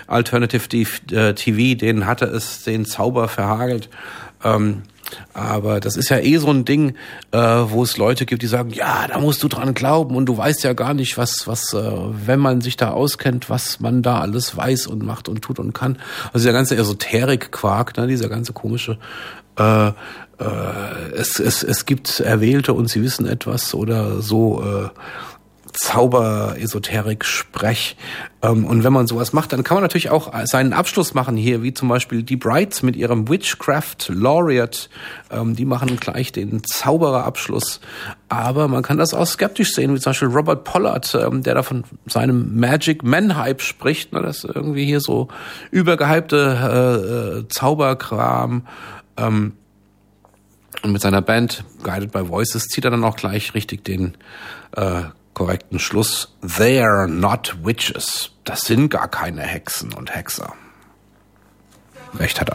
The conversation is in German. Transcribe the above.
Alternative TV, denen hatte es den Zauber verhagelt. Aber das ist ja so ein Ding, wo es Leute gibt, die sagen, ja, da musst du dran glauben und du weißt ja gar nicht, was, wenn man sich da auskennt, was man da alles weiß und macht und tut und kann. Also dieser ganze Esoterik-Quark, ne, dieser ganze komische, es gibt Erwählte und sie wissen etwas oder so, Zauber-Esoterik-Sprech. Und wenn man sowas macht, dann kann man natürlich auch seinen Abschluss machen hier, wie zum Beispiel die Brights mit ihrem Witchcraft Laureate. Die machen gleich den Zaubererabschluss. Aber man kann das auch skeptisch sehen, wie zum Beispiel Robert Pollard, der da von seinem Magic Man-Hype spricht. Ne, das ist irgendwie hier so übergehypte Zauberkram. Und mit seiner Band Guided by Voices zieht er dann auch gleich richtig den korrekten Schluss. They're not witches. Das sind gar keine Hexen und Hexer. Recht hat er.